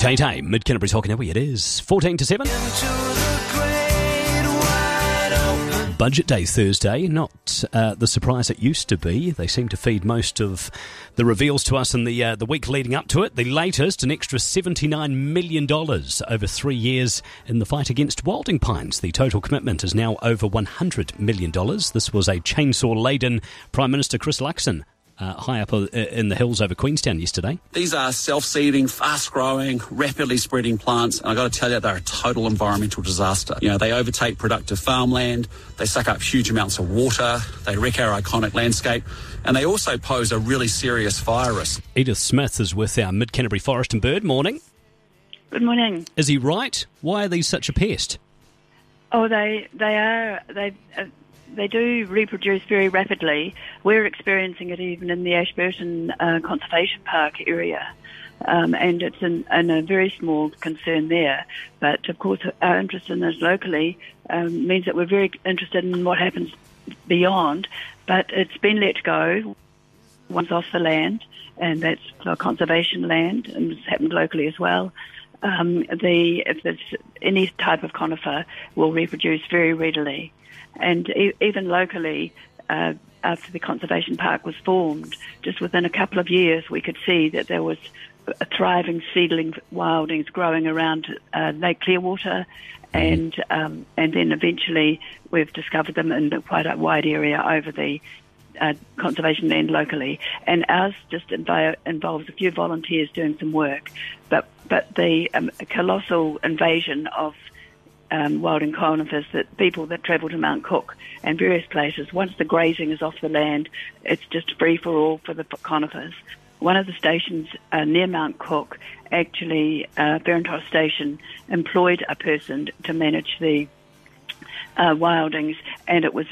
Tay, Mid-Canterbury's Hockey. It is 14 to 7. Budget Day Thursday, not the surprise it used to be. They seem to feed most of the reveals to us in the week leading up to it. The latest, an extra $79 million over 3 years in the fight against wilding pines. The total commitment is now over $100 million. This was a chainsaw-laden Prime Minister Chris Luxon high up in the hills over Queenstown yesterday. These are self-seeding, fast-growing, rapidly spreading plants, and I've got to tell you, they're a total environmental disaster. You know, they overtake productive farmland, they suck up huge amounts of water, they wreck our iconic landscape, and they also pose a really serious fire risk. Edith Smith is with our Mid-Canterbury Forest and Bird. Morning. Good morning. Is he right? Why are these such a pest? Oh, they do reproduce very rapidly. We're experiencing it even in the Ashburton Conservation Park area, and it's in a very small concern there. But, of course, our interest in this locally means that we're very interested in what happens beyond. But it's been let go once off the land, and that's for conservation land, and it's happened locally as well. If there's any type of conifer, will reproduce very readily. And even locally, after the conservation park was formed, just within a couple of years, we could see that there was a thriving seedling wildings growing around Lake Clearwater, and then eventually we've discovered them in quite a wide area over the conservation land locally. And ours just involves a few volunteers doing some work, but the colossal invasion of wilding conifers, that people that travel to Mount Cook and various places, once the grazing is off the land, it's just free for all for the conifers. One of the stations near Mount Cook, actually, Berentos Station, employed a person to manage the wildings, and it was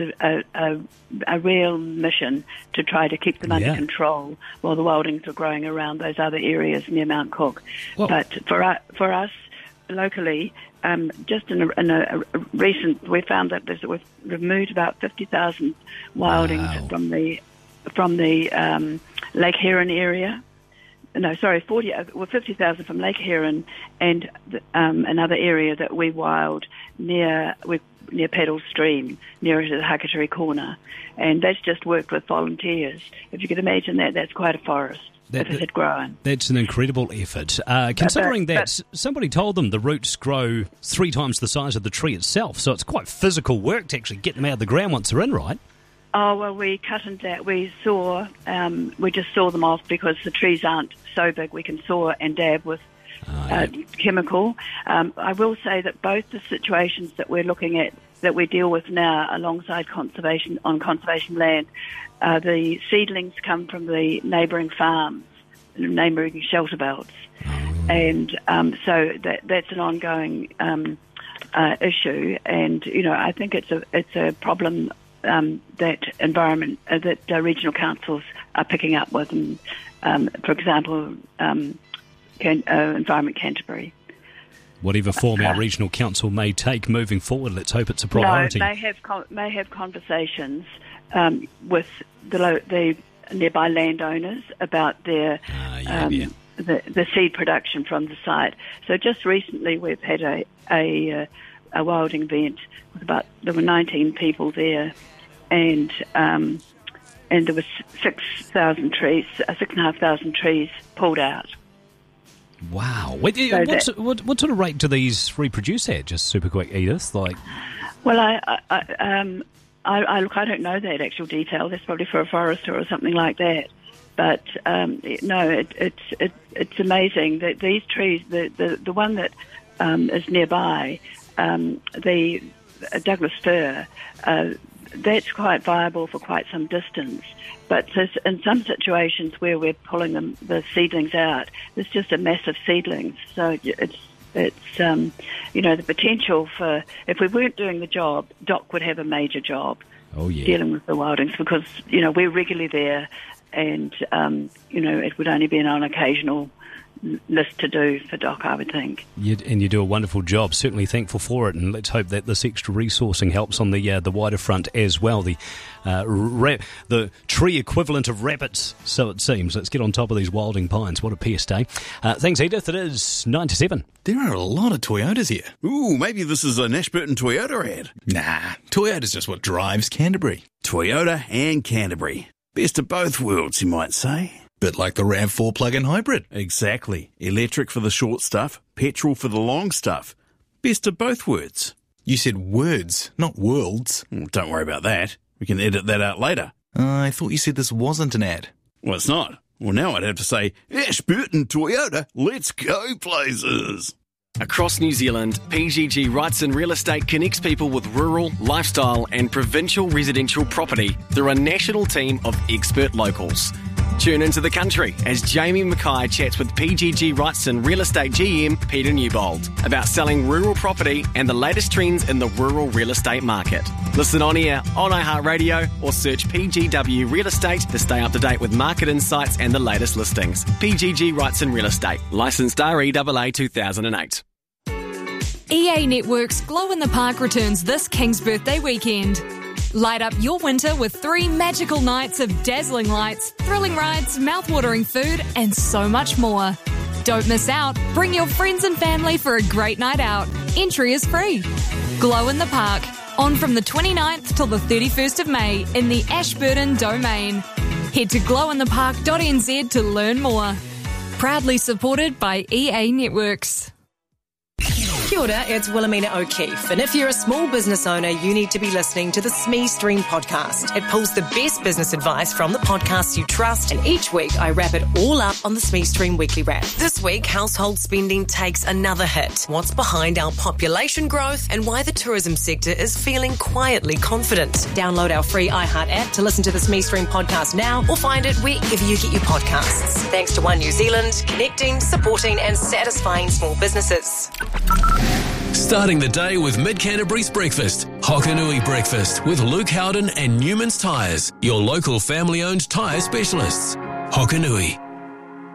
a real mission to try to keep them under control while the wildings were growing around those other areas near Mount Cook. Well, but for us locally, just in a recent, we found that we've removed about 50,000 wildings from the Lake Heron area. No, sorry, 50,000 from Lake Heron and another area that we wild near Peddle Stream, near the Hakatari Corner, and that's just worked with volunteers. If you could imagine that, that's quite a forest. If it had grown. That's an incredible effort. Considering that somebody told them the roots grow 3 times the size of the tree itself, so it's quite physical work to actually get them out of the ground once they're in, right? Oh, well, we cut into that. We just saw them off because the trees aren't so big. We can saw and dab with chemical. I will say that both the situations that we're looking at, that we deal with now alongside conservation land, the seedlings come from the neighbouring farms, neighbouring shelter belts, and so that's an ongoing issue. And I think it's a problem that regional councils are picking up with, and for example, Environment Canterbury. Whatever form our regional council may take moving forward, let's hope it's a priority. No, may have conversations with the nearby landowners about their the seed production from the site. So just recently, we've had a wilding event with there were 19 people there, and there was 6,500 trees pulled out. Wow. What sort of rate do these reproduce at? Just super quick, Edith. Well, I don't know that actual detail. That's probably for a forester or something like that. But no, it's amazing that these trees, the one that is nearby, the Douglas fir, that's quite viable for quite some distance. But in some situations where we're pulling the seedlings out, there's just a mass of seedlings. So it's the potential for, if we weren't doing the job, Doc would have a major job dealing with the wildings, because we're regularly there, and it would only be on occasional list to do for DOC, I would think. And you do a wonderful job. Certainly thankful for it, and let's hope that this extra resourcing helps on the wider front as well. The tree equivalent of rabbits, so it seems. Let's get on top of these wilding pines. What a pest, eh? Thanks, Edith. It is 9 to 7. There are a lot of Toyotas here. Ooh, maybe this is an Ashburton Toyota ad. Nah, Toyota's just what drives Canterbury. Toyota and Canterbury. Best of both worlds, you might say. Bit like the RAV4 plug-in hybrid. Exactly. Electric for the short stuff, petrol for the long stuff. Best of both worlds. You said words, not worlds. Don't worry about that. We can edit that out later. I thought you said this wasn't an ad. Well, it's not. Well, now I'd have to say, Ashburton Toyota, let's go places. Across New Zealand, PGG Wrightson Real Estate connects people with rural, lifestyle and provincial residential property through a national team of expert locals. Tune into the country as Jamie Mackay chats with PGG Wrightson Real Estate GM Peter Newbold about selling rural property and the latest trends in the rural real estate market. Listen on air, on iHeartRadio or search PGW Real Estate to stay up to date with market insights and the latest listings. PGG Wrightson Real Estate, licensed REAA 2008. EA Networks Glow in the Park returns this King's Birthday weekend. Light up your winter with 3 magical nights of dazzling lights, thrilling rides, mouth-watering food, and so much more. Don't miss out. Bring your friends and family for a great night out. Entry is free. Glow in the Park, on from the 29th till the 31st of May in the Ashburton Domain. Head to glowinthepark.nz to learn more. Proudly supported by EA Networks. Kia ora, it's Wilhelmina O'Keefe, and if you're a small business owner, you need to be listening to the SME Stream podcast. It pulls the best business advice from the podcasts you trust, and each week I wrap it all up on the SME Stream Weekly Wrap. This week, household spending takes another hit. What's behind our population growth and why the tourism sector is feeling quietly confident. Download our free iHeart app to listen to the SME Stream podcast now, or find it wherever you get your podcasts. Thanks to One New Zealand, connecting, supporting and satisfying small businesses. Starting the day with Mid-Canterbury's breakfast. Hokanui Breakfast with Luke Howden and Newman's Tyres, your local family-owned tyre specialists. Hokanui.